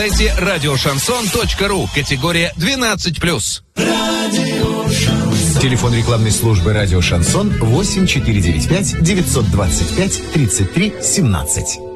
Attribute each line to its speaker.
Speaker 1: Сайте радиошансон.ру. Категория 12+.
Speaker 2: Телефон рекламной службы «Радио Шансон» 8495 925 33 17.